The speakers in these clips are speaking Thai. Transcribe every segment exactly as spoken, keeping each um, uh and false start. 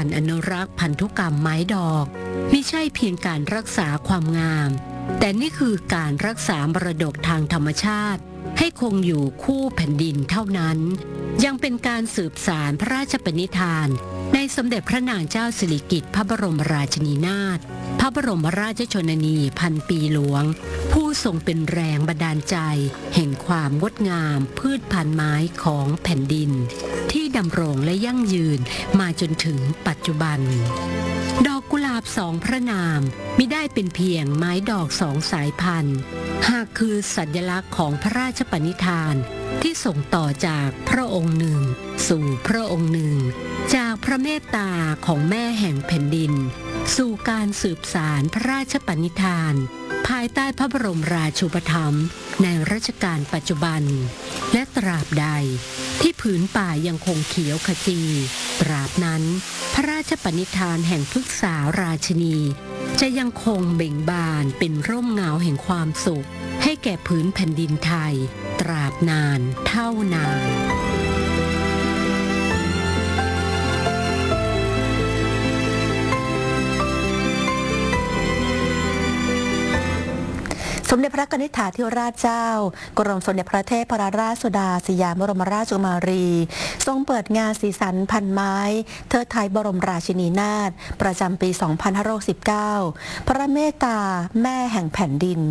การอนุรักษ์พันธุกรรมไม้ดอกไม่ใช่เพียงการรักษาความงามแต่นี่คือการรักษามรดกทางธรรมชาติให้คงอยู่คู่แผ่นดินเท่านั้นยังเป็นการสืบสานพระราชปณิธานในสมเด็จพระนางเจ้าสิริกิติ์พระบรมราชินีนาถพระบรมราชชนนีพันปีหลวงผู้ทรงเป็นแรงบันดาลใจแห่งความงดงามพืชพันธุ์ไม้ของแผ่นดินที่ดำรงและยั่งยืนมาจนถึงปัจจุบันดอกกุหลาบสองพระนามมิได้เป็นเพียงไม้ดอกสองสายพันธุ์หากคือสัญลักษณ์ของพระราชปณิธานที่ส่งต่อจากพระองค์หนึ่งสู่พระองค์หนึ่งจากพระเมตตาของแม่แห่งแผ่นดินสู่การสืบสานพระราชปณิธานภายใต้พระบรมราชูปถัมภ์ในรัชกาลปัจจุบันและตราบใดที่ผืนป่ายังคงเขียวขจีตราบนั้นพระราชปณิธานแห่งพฤกษาราชินีจะยังคงเบ่งบานเป็นร่มเงาแห่งความสุขให้แก่ผืนแผ่นดินไทยตราบนานเท่านานสมเด็จพระนิธิถาธิราชเจ้ากรมสมเด็จพระเทพรัตนราชสุดาสยามบรมราชกุมารีทรงเปิดงานสีสันพันไม้เทิดไทยบรมราชินีนาถประจำปี สองพันห้าร้อยสิบเก้า พระเมตตาแม่แห่งแผ่นดิน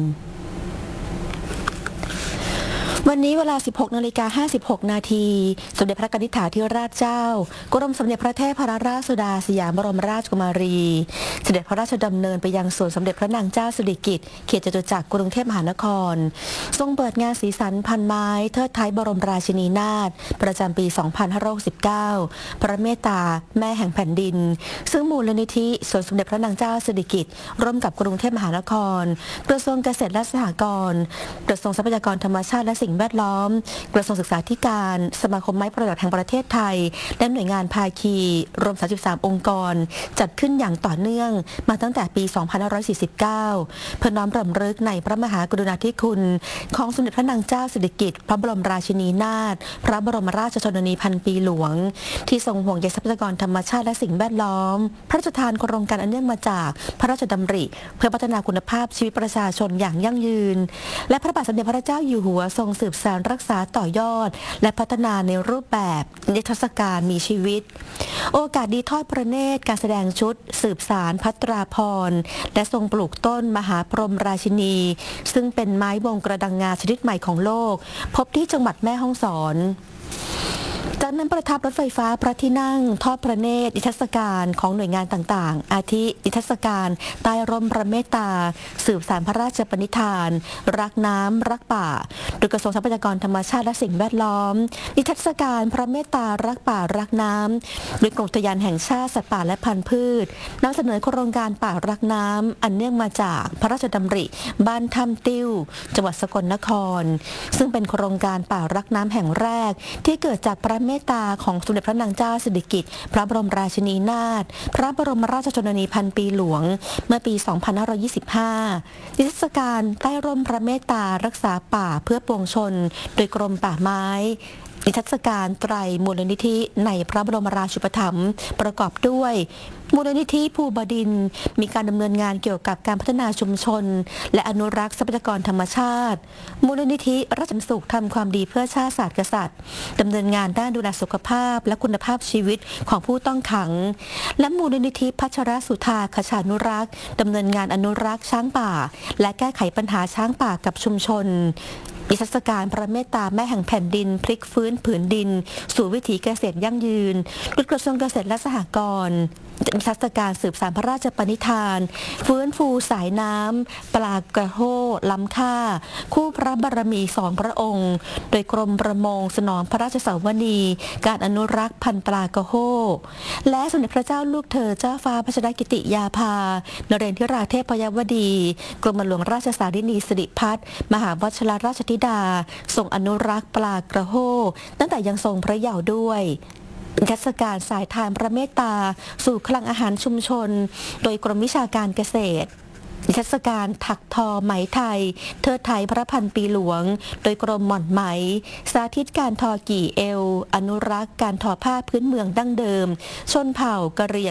วันนี้เวลา สิบหกนาฬิกาห้าสิบหกนาทีสมเด็จพระนิธิถาธิราชเจ้ากรมสมเด็จพระเทพรัตนราชสุดาสยามบรมราชกุมารีเสด็จพระราชดำเนินไปยังสวนสมเด็จพระนางเจ้าสิริกิติ์เขตจตุจักรกรุงเทพมหานครทรงเปิดงานสีสันพันไม้เทิดไทยบรมราชินีนาถประจำปี สองพันห้าร้อยสิบเก้า พระเมตตาแม่แห่งแผ่นดินซึ่งมูลนิธิสวนสมเด็จพระนางเจ้าสิริกิติ์ร่วมกับกรุงเทพมหานครกระทรวงเกษตรและสหกรณ์กระทรวงทรัพยากรธรรมชาติและสิ่งแวดล้อมกระทรวงศึกษาธิการสมาคมไม้ประดับแห่งประเทศไทยและหน่วยงานภาคีรวมสามสิบสามองค์กรจัดขึ้นอย่างต่อเนื่องมาตั้งแต่ปี สองพันห้าร้อยสี่สิบเก้า เพื่อน้อมรำลึกในพระมหากรุณาธิคุณของสมเด็จพระนางเจ้าสิริกิติ์พระบรมราชินีนาถพระบรมราชชนนีพันปีหลวงที่ทรงห่วงใยทรัพยากรธรรมชาติและสิ่งแวดล้อมพระราชทานโครงการอันเนื่องมาจากพระราชดำริเพื่อพัฒนาคุณภาพชีวิตประชาชนอย่างยั่งยืนและพระบาทสมเด็จพระเจ้าอยู่หัวทรงสืบสานรักษาต่อยอดและพัฒนาในรูปแบบนิทรรศการมีชีวิตโอกาสดีทอดพระเนตรการแสดงชุดสืบสารภัตราพรและทรงปลูกต้นมหาพรหมราชินีซึ่งเป็นไม้วงกระดังงาชนิดใหม่ของโลกพบที่จังหวัดแม่ฮ่องสอนจากนั้นประทับรถไฟฟ้าพระที่นั่งทอดพระเนตรนิทรรศการของหน่วยงานต่างๆอาทินิทรรศการใต้ร่มพระเมตตาสืบสานพระราชปณิธานรักน้ำรักป่าโดยกระทรวงทรัพยากรธรรมชาติและสิ่งแวดล้อมนิทรรศการพระเมตตารักป่ารักน้ำโดยกรมอุทยานแห่งชาติสัตว์ป่าและพันธุ์พืชนำเสนอโครงการป่ารักน้ำอันเนื่องมาจากพระราชดำริบ้านถ้ำติ้วจังหวัดสกลนครซึ่งเป็นโครงการป่ารักน้ำแห่งแรกที่เกิดจากพระเมตตาของสมเด็จพระนางเจ้าสิริกิติ์พระบรมราชินีนาถพระบรมราชชนนีพันปีหลวงเมื่อปี สองพันห้าร้อยยี่สิบห้า นิทรรศการใต้ร่มพระเมตตารักษาป่าเพื่อปวงชนโดยกรมป่าไม้นิทรรศการไตรมูลนิธิในพระบรมราชูปถัมภ์ประกอบด้วยมูลนิธิภูบดินทร์มีการดำเนินงานเกี่ยวกับการพัฒนาชุมชนและอนุรักษ์ทรัพยากรธรรมชาติมูลนิธิราชสุขทำความดีเพื่อชาติศาสตร์กษัตริย์ดำเนินงานด้านดูแลสุขภาพและคุณภาพชีวิตของผู้ต้องขังและมูลนิธิพัชรสุธาขชานุรักษ์ดำเนินงานอนุรักษ์ช้างป่าและแก้ไขปัญหาช้างป่ากับชุมชนนิทรรศการพระเมตตาแม่แห่งแผ่นดินพลิกฟื้นผืนดินสู่วิถีเกษตรยั่งยืนโดยกระทรวงเกษตรและสหกรณ์นิทรรศการสืบสานพระราชปณิธานฟื้นฟูสายน้ำปลากระโห้ล้ำค่าคู่พระบารมีสองพระองค์โดยกรมประมงสนองพระราชสวนีการอนุรักษ์พันธุ์ปลากระโห้และสมเด็จพระเจ้าลูกเธอเจ้าฟ้าพัชรกิติยาภานเรนทิราเทพยวดีกรมหลวงราชสารินีสิริพัฒน์มหาวชิรราชธิดาทรงอนุรักษ์ปลากระโห้ตั้งแต่ยังทรงพระเยาว์ด้วยนิทรรศการสายทานพระเมตตาสู่คลังอาหารชุมชนโดยกรมวิชาการเกษตรนิทรรศการถักทอไหมไทยเทิดไทยพระพันปีหลวงโดยกรมหม่อนไหมสาธิตการทอกี่เอวอนุรักษ์การทอผ้าพื้นเมืองดั้งเดิมชนเผ่ากะเหรี่ยง